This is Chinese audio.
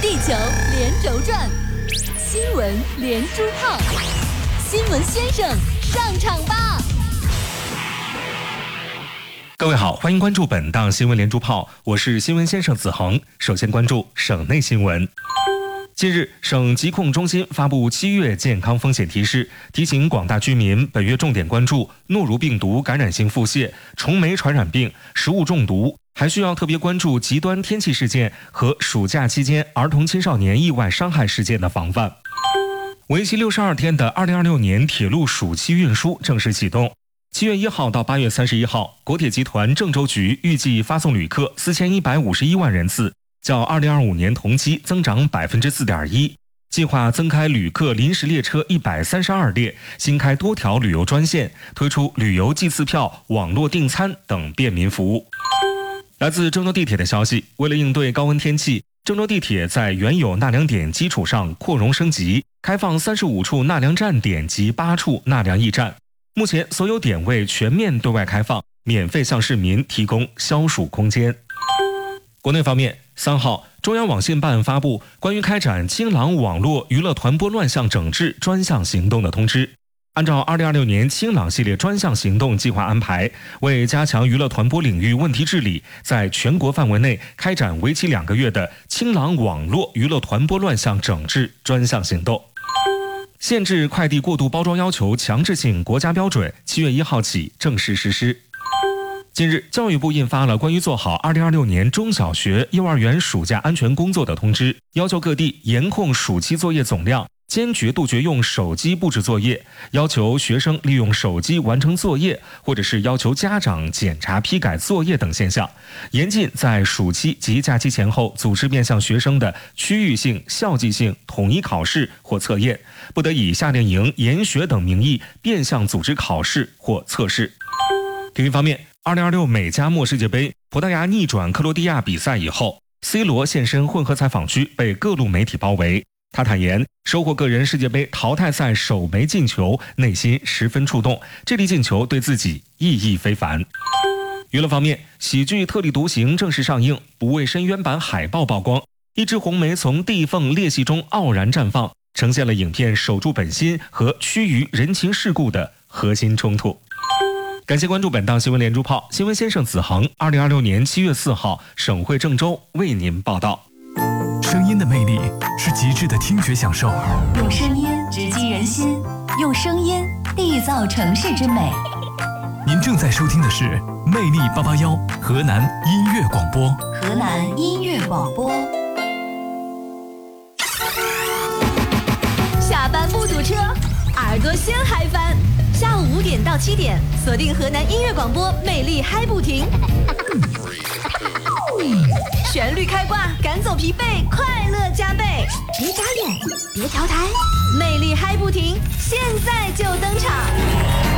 地球连轴转，新闻连珠炮，新闻先生上场吧！ 各位好，欢迎关注本档新闻连珠炮，我是新闻先生子恒。首先关注省内新闻。近日，省疾控中心发布7月健康风险提示，提醒广大居民本月重点关注诺如病毒感染性腹泻、虫媒传染病、食物中毒，还需要特别关注极端天气事件和暑假期间儿童青少年意外伤害事件的防范。为期62天的2026年铁路暑期运输正式启动。7月1号到8月31号，国铁集团郑州局预计发送旅客4151万人次，较2025年同期增长 4.1%， 计划增开旅客临时列车132列，新开多条旅游专线，推出旅游季次票、网络订餐等便民服务。来自郑州地铁的消息，为了应对高温天气，郑州地铁在原有纳凉点基础上扩容升级，开放35处纳凉站点及8处纳凉驿站。目前所有点位全面对外开放，免费向市民提供消暑空间。国内方面，3号，中央网信办发布关于开展清朗网络娱乐团播乱象整治专项行动的通知。按照2026年清朗系列专项行动计划安排，为加强娱乐团播领域问题治理，在全国范围内开展为期2个月的清朗网络娱乐团播乱象整治专项行动。限制快递过度包装要求强制性国家标准7月1号起正式实施。近日，教育部印发了关于做好2026年中小学、幼儿园暑假安全工作的通知，要求各地严控暑期作业总量，坚决杜绝用手机布置作业，要求学生利用手机完成作业，或者是要求家长检查批改作业等现象，严禁在暑期及假期前后组织面向学生的区域性、校际性统一考试或测验，不得以夏令营、研学等名义变相组织考试或测试。体育方面，2026美加墨世界杯葡萄牙逆转克罗地亚比赛以后， C 罗现身混合采访区，被各路媒体包围。他坦言，收获个人世界杯淘汰赛首枚进球，内心十分触动，这粒进球对自己意义非凡。娱乐方面，喜剧《特立独行》正式上映，不畏深渊版海报曝光，一枝红梅从地缝裂隙中傲然绽放，呈现了影片守住本心和趋于人情世故的核心冲突。感谢关注本档新闻连珠炮，新闻先生子恒，2026年7月4号，省会郑州为您报道。 声音的魅力是极致的听觉享受， 用声音直击人心，用声音缔造城市之美。 您正在收听的是魅力881河南音乐广播。 河南音乐广播。下班不堵车，耳朵先嗨翻。下午5点到7点，锁定河南音乐广播，魅力嗨不停。旋律开挂，赶走疲惫，快乐加倍。别眨眼，别调台，魅力嗨不停，现在就登场。